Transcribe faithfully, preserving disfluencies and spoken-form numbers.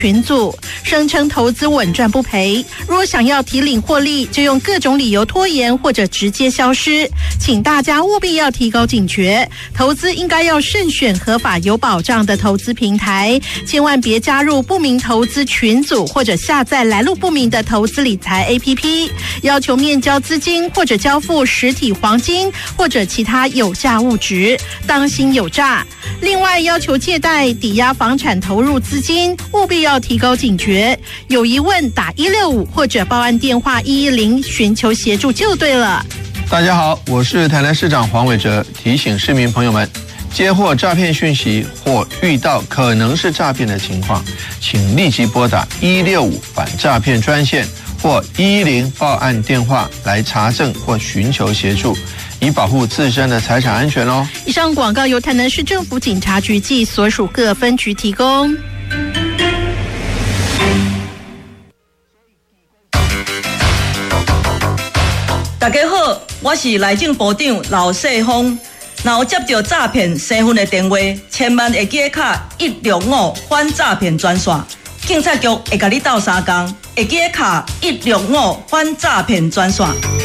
群组，声称投资稳赚不赔。若想要提领获利，就用各种理由拖延或者直接消失。请大家务必要提高警觉，投资应该要慎选合法有保障的投资平台，千万别加入不明投资群组或者下载来路不明的投资理财 A P P， 要求面交资金或者交付实体黄金或者其他有价物质，当心有诈。另外，要求借贷、抵押房产投入资金，务必要提高警觉。有疑问打一六五或者报案电话一一零寻求协助就对了。 大家好，我是台南市长黄伟哲，提醒市民朋友们，接获诈骗讯息或遇到可能是诈骗的情况，请立即拨打一六五反诈骗专线或一一零报案电话来查证或寻求协助，以保护自身的财产安全哦。 以上广告由台南市政府警察局暨所属各分局提供。 大家好，我是内政部长刘世峰。若有接到诈骗身份的电话，千万会记得卡一六五反诈骗专线，警察局会甲你斗相共，会记得卡一六五反诈骗专线。